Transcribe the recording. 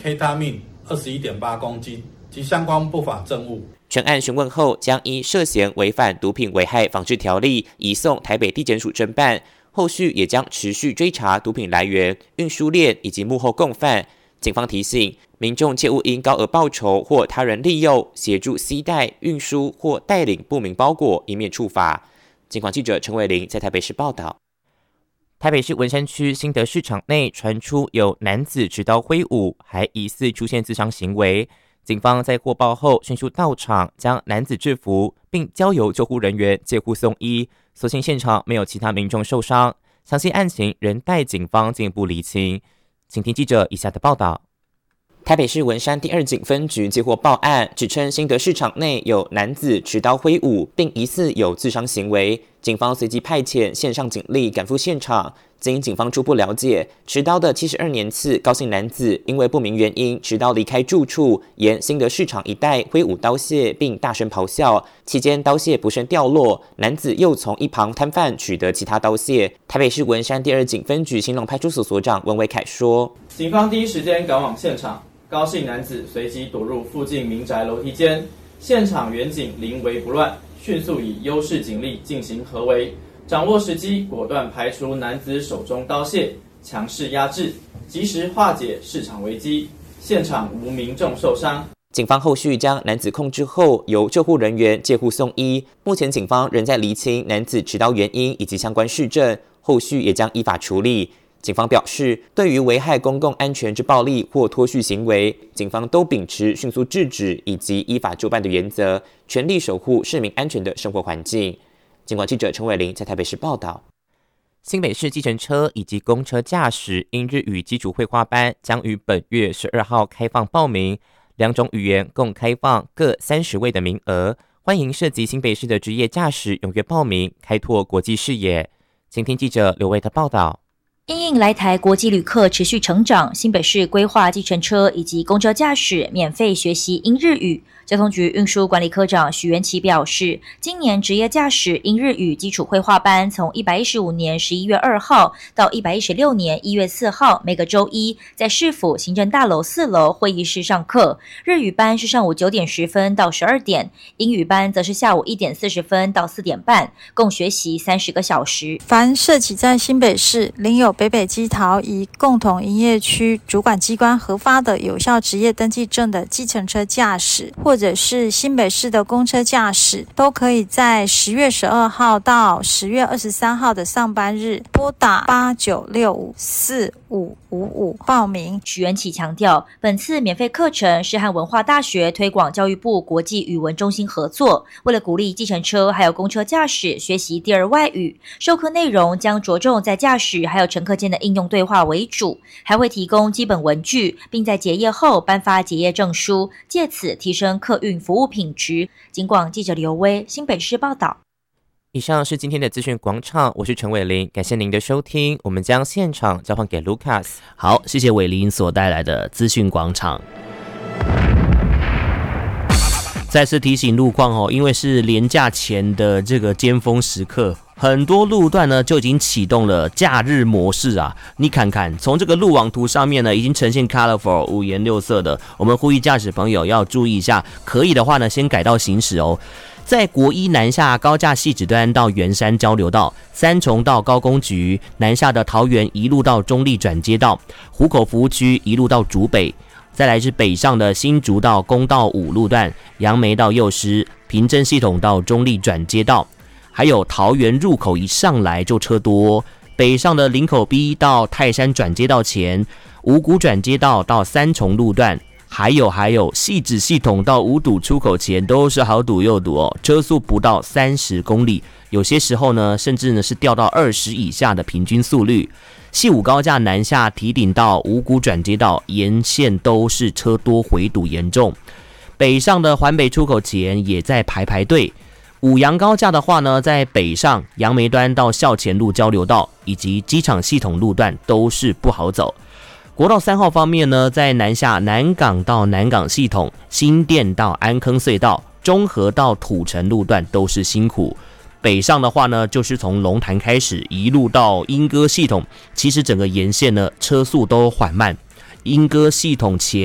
K 他命21.8公斤及相关不法证物。 全案询问后，将依涉嫌违反毒品危害防治条例移送台北地检署侦办，后续也将持续追查毒品来源、运输链以及幕后共犯。警方提醒民众切勿因高额报酬或他人利诱协助携带、运输或带领不明包裹，以免处罚。警广记者陈伟玲在台北市报道。台北市文山区新德市场内传出有男子持刀挥舞，还疑似出现自伤行为。警方在获报后迅速到场，将男子制服，并交由救护人员介护送医。所幸现场没有其他民众受伤，详细案情仍待警方进一步厘清。请听记者以下的报道。台北市文山第2警分局接获报案，指称新德市场内有男子持刀挥舞，并疑似有自伤行为。警方随即派遣线上警力赶赴现场。经警方初步了解，持刀的72年次高姓男子因为不明原因持刀离开住处，沿新德市场一带挥舞刀械，并大声咆哮。期间刀械不慎掉落，男子又从一旁摊贩取得其他刀械。台北市文山第2警分局新隆派出所所长温伟凯说：“ 警方第一时间赶往现场。高姓男子随即躲入附近民宅楼梯间，现场远警临危不乱，迅速以优势警力进行合围，掌握时机，果断排除男子手中刀械，强势压制，及时化解市场危机，现场无民众受伤。” 警方后续将男子控制后，由救护人员介护送医。目前警方仍在厘清男子持刀原因以及相关事证，后续也将依法处理。警方表示，对于危害公共安全之暴力或脱序行为，警方都秉持迅速制止以及依法就办的原则，全力守护市民安全的生活环境。警广记者陈伟玲在台北市报道。新北市计程车以及公车驾驶英日语基础绘画班将于本月12号开放报名，2种语言共开放各30位的名额，欢迎涉及新北市的职业驾驶踊跃报名，开拓国际视野。请听记者刘维的报道。 因应来台国际旅客持续成长，新北市规划计程车以及公车驾驶免费学习英日语。交通局运输管理科长许元琪表示，今年职业驾驶英日语基础绘画班从115年11月2号到116年1月4号，每个周一在市府行政大楼4楼会议室上课。日语班是上午9点10分到12点，英语班则是下午1点40分到4点半，共学习30个小时。 凡涉及在新北市领有北北基桃宜共同营业区主管机关核发的有效职业登记证的计程车驾驶，或者是新北市的公车驾驶，都可以在10月12号到10月23号的上班日拨打89654555报名。 许元启强调，本次免费课程是和文化大学推广教育部国际语文中心合作，为了鼓励计程车还有公车驾驶学习第2外语，授课内容将着重在驾驶还有乘客间的应用对话为主，还会提供基本文具，并在结业后颁发结业证书，借此提升客运服务品质。警广记者刘威新北市报道。 以上是今天的资讯广场，我是陈伟玲，感谢您的收听，我们将现场交还给 Lucas。 好，谢谢伟玲所带来的资讯广场。再次提醒路况因为是连假前的这个尖峰时刻，很多路段呢就已经启动了假日模式啊！你看看，从这个路网图上面呢，已经呈现 colorful 五颜六色的。我们呼吁驾驶朋友要注意一下，可以的话呢，先改道行驶哦。在国一南下高架汐止端到圆山交流道，三重到高工局，南下的桃园一路到中立转接道，湖口服务区一路到竹北。再来是北上的新竹到公道5路段，杨梅到幼师，平镇系统到中立转接道，还有桃园入口一上来就车多，北上的林口 B 到泰山转接道前，五股转接道到三重路段，还有汐止系统到五堵出口前都是好堵又堵哦，车速不到30公里，有些时候呢甚至呢是掉到20以下的平均速率。汐五高架南下堤顶到五股转接道沿线都是车多回堵严重，北上的环北出口前也在排队。五杨高架的话呢，在北上杨梅端到校前路交流道以及机场系统路段都是不好走。国道3号方面呢，在南下南港到南港系统、新店到安坑隧道、中和到土城路段都是辛苦。北上的话呢，就是从龙潭开始一路到莺歌系统，其实整个沿线呢车速都缓慢。莺歌系统前